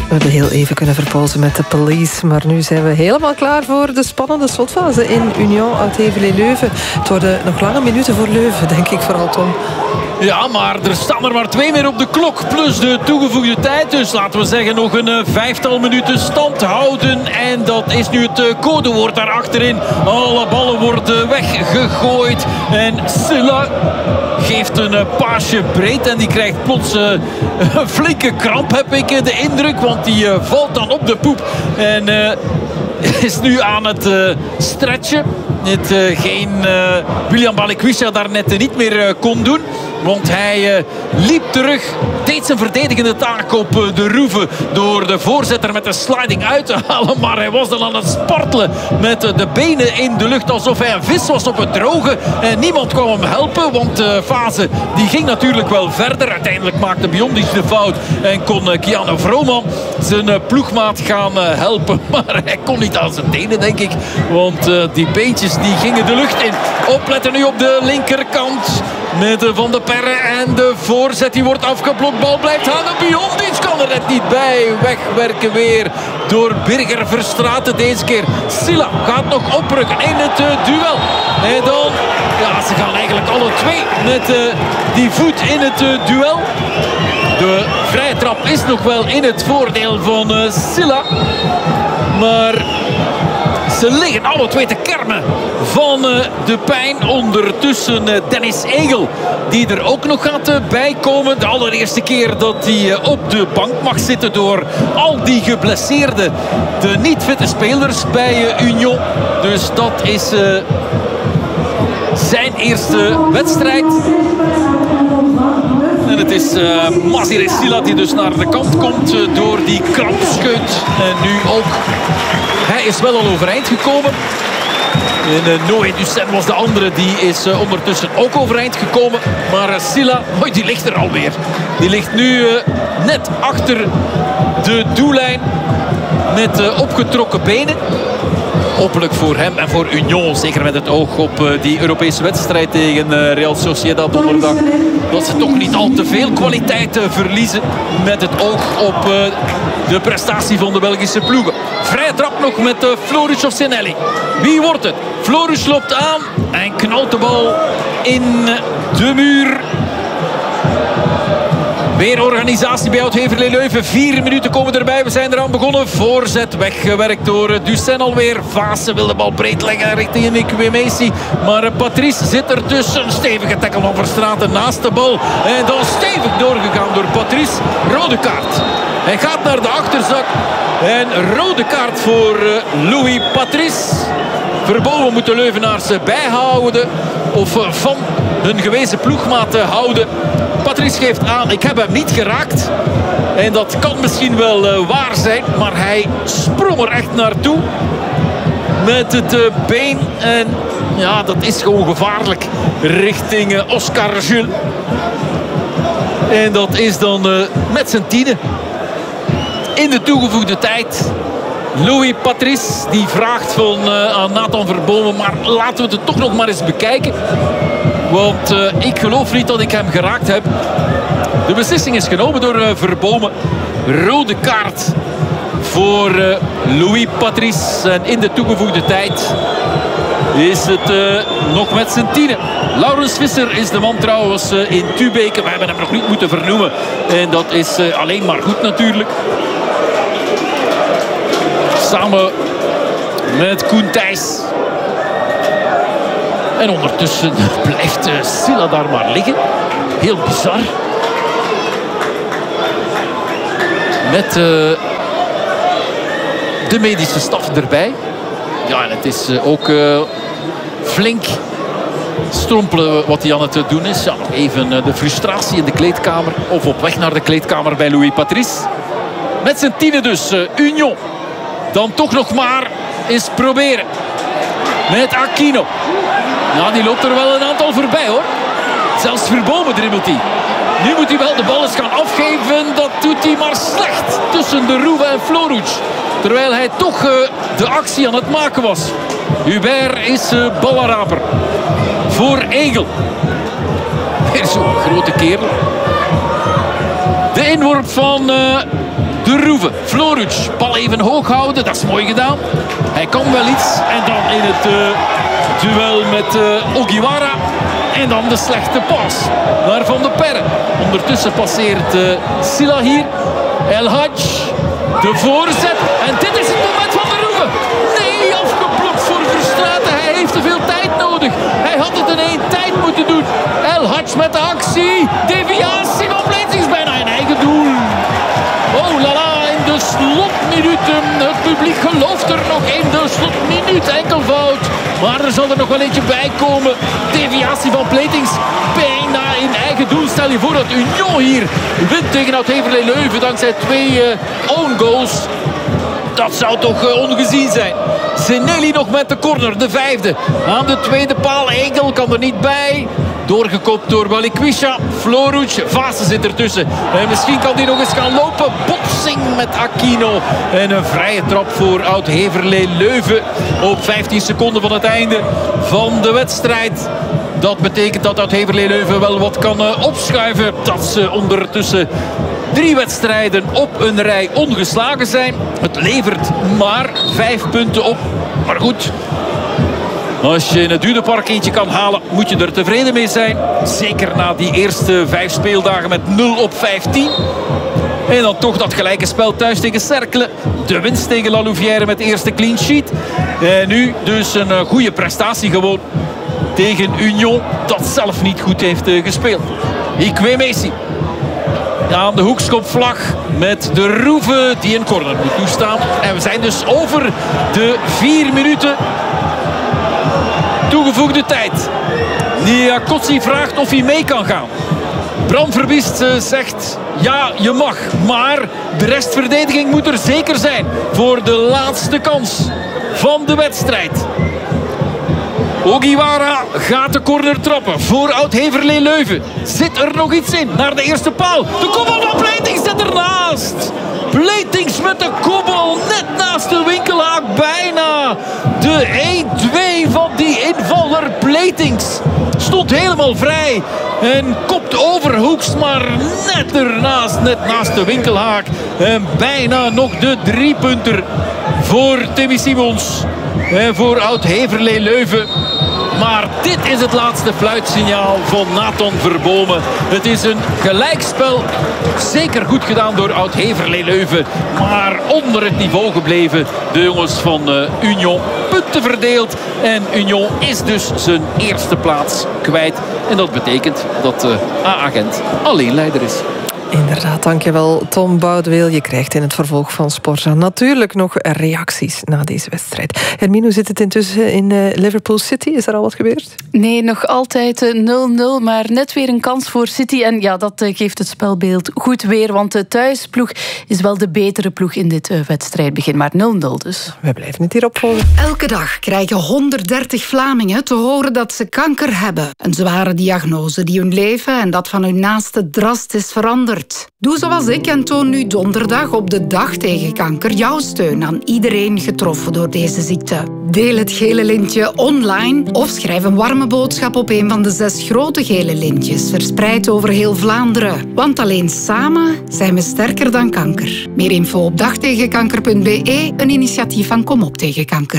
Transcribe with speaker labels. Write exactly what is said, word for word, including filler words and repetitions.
Speaker 1: We hebben heel even kunnen verpozen met de Police, maar nu zijn we helemaal klaar voor de spannende slotfase in Union Oud-Heverlee-Leuven. Het worden nog lange minuten voor Leuven, denk ik vooral, Tom.
Speaker 2: Ja, maar er staan er maar twee meer op de klok. Plus de toegevoegde tijd. Dus laten we zeggen nog een uh, vijftal minuten stand houden. En dat is nu het uh, codewoord daar achterin. Alle ballen worden weggegooid. En Silla geeft een uh, paasje breed. En die krijgt plots uh, een flinke kramp, heb ik uh, de indruk. Want die uh, valt dan op de poep. En uh, is nu aan het uh, stretchen. Hetgeen uh, William Balikwisha daar net uh, niet meer uh, kon doen. Want hij uh, liep terug, deed zijn verdedigende taak op uh, de roeve door de voorzetter met de sliding uit te halen. Maar hij was dan aan het spartelen met uh, de benen in de lucht alsof hij een vis was op het droge. En niemand kwam hem helpen, want de uh, fase die ging natuurlijk wel verder. Uiteindelijk maakte Biondic de fout en kon uh, Keanu Vrooman zijn uh, ploegmaat gaan uh, helpen. Maar hij kon niet aan zijn tenen, denk ik. Want uh, die beentjes die gingen de lucht in. Opletten nu op de linkerkant met uh, Van de Perre en de voorzet die wordt afgeblokt. Bal blijft hangen. Biondic kan er net niet bij. Wegwerken weer door Birger Verstraeten deze keer. Silla gaat nog oprukken in het uh, duel. En dan, ja, ze gaan eigenlijk alle twee met uh, die voet in het uh, duel. De vrije trap is nog wel in het voordeel van uh, Silla. Maar ze liggen alle twee te kermen van uh, de pijn. Ondertussen uh, Dennis Egel, die er ook nog gaat uh, bijkomen. De allereerste keer dat hij uh, op de bank mag zitten door al die geblesseerde, de niet fitte spelers bij uh, Union. Dus dat is uh, zijn eerste wedstrijd. En het is uh, Mazire Silla die dus naar de kant komt uh, door die krampscheut. En nu ook. Hij is wel al overeind gekomen. En uh, Noé Ducen was de andere. Die is uh, ondertussen ook overeind gekomen. Maar uh, Silla, oh, die ligt er alweer. Die ligt nu uh, net achter de doellijn. Met uh, opgetrokken benen. Hopelijk voor hem en voor Union. Zeker met het oog op uh, die Europese wedstrijd tegen uh, Real Sociedad donderdag. Dat ze toch niet al te veel kwaliteit uh, verliezen. Met het oog op uh, de prestatie van de Belgische ploegen. Vrije trap nog met uh, Floris of Senelli. Wie wordt het? Floris loopt aan en knalt de bal in de muur. Weer organisatie bij Oud-Heverlee-Leuven. Vier minuten komen erbij. We zijn eraan begonnen. Voorzet weggewerkt door Ducen alweer. Vaassen wil de bal breed leggen richting Ekwemesi. Maar Patrice zit er tussen. Stevige tackle van Verstraeten naast de bal. En dan stevig doorgegaan door Patrice. Rode kaart. Hij gaat naar de achterzak. En rode kaart voor Louis Patrice. Verbomen moeten Leuvenaars bijhouden. Of van hun gewezen ploegmaat houden. Patrice geeft aan, ik heb hem niet geraakt. En dat kan misschien wel uh, waar zijn. Maar hij sprong er echt naartoe. Met het uh, been. En ja, dat is gewoon gevaarlijk. Richting uh, Oscar Jules. En dat is dan uh, met zijn tienen. In de toegevoegde tijd. Louis Patrice die vraagt van, uh, aan Nathan Verbomen. Maar laten we het toch nog maar eens bekijken. Want uh, ik geloof niet dat ik hem geraakt heb. De beslissing is genomen door uh, Verbomen. Rode kaart voor uh, Louis Patrice. En in de toegevoegde tijd is het uh, nog met zijn tienen. Laurens Visser is de man trouwens uh, in Tubeke. We hebben hem nog niet moeten vernoemen. En dat is uh, alleen maar goed natuurlijk. Samen met Koen Thijs. En ondertussen blijft uh, Silla daar maar liggen. Heel bizar. Met uh, de medische staf erbij. Ja, en het is uh, ook uh, flink strompelen wat hij aan het doen is. Ja, nog even uh, de frustratie in de kleedkamer. Of op weg naar de kleedkamer bij Louis Patrice. Met zijn tienen dus. Uh, Union. Dan toch nog maar eens proberen. Met Aquino. Ja, die loopt er wel een aantal voorbij hoor. Zelfs Verbomen dribbelt hij. Nu moet hij wel de bal eens gaan afgeven. Dat doet hij maar slecht tussen de Roeve en Floruc. Terwijl hij toch uh, de actie aan het maken was. Hubert is uh, ballenraper. Voor Egel. Weer zo'n grote kerel. De inworp van uh, De Roeve, Floruc, bal even hoog houden, dat is mooi gedaan. Hij kan wel iets. En dan in het uh, duel met uh, Ogiwara. En dan de slechte pas naar Van de Perre. Ondertussen passeert uh, Silla hier. El Hadj, de voorzet. En dit is het moment van de Roeve. Nee, afgeblokt voor Verstraeten. Hij heeft te veel tijd nodig. Hij had het in één tijd moeten doen. El Hadj met de actie. Deviatie van Bleetings, bijna in eigen doel. Oh la la, in de slotminuten. Het publiek gelooft er nog in de slotminuut. Enkelvoud. Maar er zal er nog wel eentje bij komen. Deviatie van Bleetings. Bijna in eigen doel. Stel je voor dat Union hier wint tegen Oud-Heverlee Leuven. Dankzij twee uh, own goals. Dat zou toch uh, ongezien zijn. Zeneli nog met de corner. De vijfde. Aan de tweede paal. Egel kan er niet bij. Doorgekopt door Balikwisha. Floruc. Vaassen zit ertussen. En misschien kan hij nog eens gaan lopen. Botsing met Aquino. En een vrije trap voor Oud-Heverlee Leuven. Op vijftien seconden van het einde van de wedstrijd. Dat betekent dat Oud-Heverlee Leuven wel wat kan uh, opschuiven. Dat ze ondertussen drie wedstrijden op een rij ongeslagen zijn. Het levert maar vijf punten op. Maar goed, als je in het Dudepark eentje kan halen, moet je er tevreden mee zijn. Zeker na die eerste vijf speeldagen met nul op vijftien. En dan toch dat gelijke spel thuis tegen Cercle. De winst tegen La Louvière met de eerste clean sheet. En nu dus een goede prestatie gewoon tegen Union, dat zelf niet goed heeft uh, gespeeld. Ikwemesi aan de hoekschopvlag met de Roeve die een corner moet toestaan. En we zijn dus over de vier minuten toegevoegde tijd. Niakotsi vraagt of hij mee kan gaan. Bram Verbiest uh, zegt ja, je mag. Maar de restverdediging moet er zeker zijn voor de laatste kans van de wedstrijd. Ogiwara gaat de corner trappen voor Oud-Heverlee Leuven. Zit er nog iets in? Naar de eerste paal. De kopbal van Bleetings zit ernaast. Bleetings met de kopbal net naast de winkelhaak. Bijna de één twee van die invaller. Bleetings stond helemaal vrij. En kopt over Hoeks, maar net ernaast, net naast de winkelhaak. En bijna nog de driepunter voor Timmy Simons. En voor Oud-Heverlee Leuven. Maar dit is het laatste fluitsignaal van Nathan Verbomen. Het is een gelijkspel. Zeker goed gedaan door Oud-Heverlee Leuven. Maar onder het niveau gebleven. De jongens van uh, Union. Punten verdeeld. En Union is dus zijn eerste plaats kwijt. En dat betekent dat uh, A-agent alleen leider is.
Speaker 1: Inderdaad, dankjewel Tom Boudeweel. Je krijgt in het vervolg van Sporza natuurlijk nog reacties na deze wedstrijd. Hermine, hoe zit het intussen in uh, Liverpool City? Is er al wat gebeurd?
Speaker 3: Nee, nog altijd nul nul, maar net weer een kans voor City. En ja, dat uh, geeft het spelbeeld goed weer, want de thuisploeg is wel de betere ploeg in dit uh, wedstrijdbegin. Maar nul nul dus.
Speaker 1: We blijven het hierop volgen.
Speaker 4: Elke dag krijgen honderddertig Vlamingen te horen dat ze kanker hebben. Een zware diagnose die hun leven en dat van hun naaste drastisch verandert. Doe zoals ik en toon nu donderdag op de Dag tegen Kanker jouw steun aan iedereen getroffen door deze ziekte. Deel het gele lintje online of schrijf een warme boodschap op een van de zes grote gele lintjes verspreid over heel Vlaanderen. Want alleen samen zijn we sterker dan kanker. Meer info op dagtegenkanker punt be, een initiatief van Kom op tegen kanker.